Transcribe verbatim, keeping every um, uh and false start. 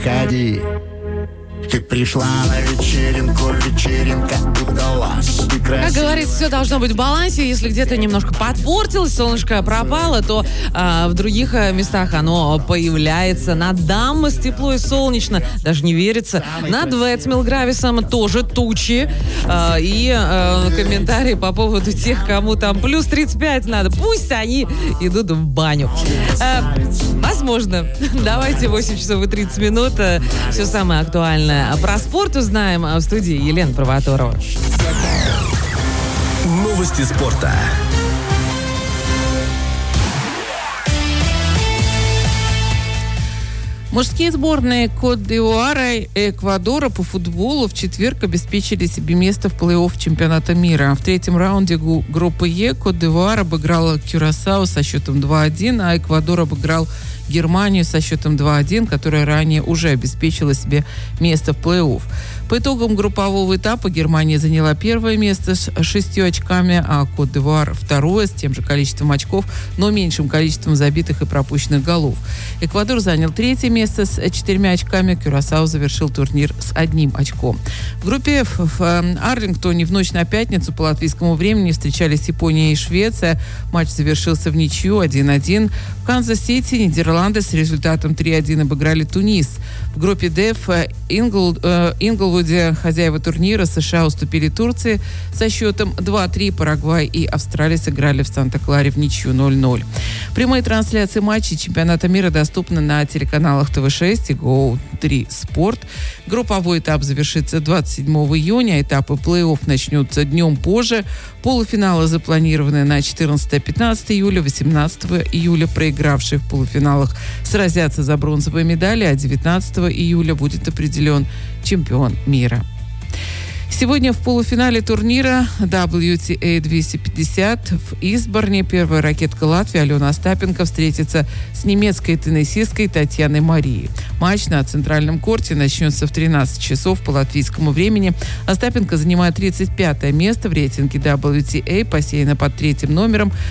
Ходи. Ты пришла на вечеринку, вечеринка удалась. Как говорится, все должно быть в балансе. Если где-то немножко подпортилось, солнышко пропало, то а, в других местах оно появляется. Над Дамас тепло и солнечно, даже не верится. Над Вецмилгрависом тоже тучи. А, и а, комментарии по поводу тех, кому там плюс тридцать пять надо. Пусть они идут в баню. А, возможно. Давайте восемь часов и тридцать минут. Все самое актуальное про спорт узнаем в студии Елена Провоторова. Новости спорта. Мужские сборные Кот-д'Ивуара и Эквадора по футболу в четверг обеспечили себе место в плей-офф чемпионата мира. В третьем раунде группы Е Кот-д'Ивуар обыграла Кюрасао со счетом два один, а Эквадор обыграл Германию со счетом два один, которая ранее уже обеспечила себе место в плей-офф. По итогам группового этапа Германия заняла первое место с шестью очками, а Кот-д'Ивуар второе с тем же количеством очков, но меньшим количеством забитых и пропущенных голов. Эквадор занял третье место с четырьмя очками, Кюрасао завершил турнир с одним очком. В группе F в Арлингтоне в ночь на пятницу по латвийскому времени встречались Япония и Швеция. Матч завершился в ничью один один. В Канзас-Сити Нидерланды с результатом три один обыграли Тунис. В группе D в Ингл, э, Инглвуде хозяева турнира США уступили Турции со счетом два три. Парагвай и Австралия сыграли в Санта-Кларе в ничью ноль ноль. Прямые трансляции матчей чемпионата мира доступны на телеканалах тэ вэ шесть и Go три Sport. Групповой этап завершится двадцать седьмого июня. Этапы плей-офф начнутся днем позже. Полуфиналы запланированы на четырнадцатое-пятнадцатое июля, восемнадцатого июля. Проигравшие в полуфиналах сразятся за бронзовые медали, а девятнадцатого июля будет определен чемпион мира. Сегодня в полуфинале турнира дабл ю ти эй двести пятьдесят в Истборне первая ракетка Латвии Алена Остапенко встретится с немецкой теннисисткой Татьяной Марией. Матч на центральном корте начнется в тринадцать часов по латвийскому времени. Остапенко занимает тридцать пятое место в рейтинге дабл ю ти эй, посеяна под третьим номером.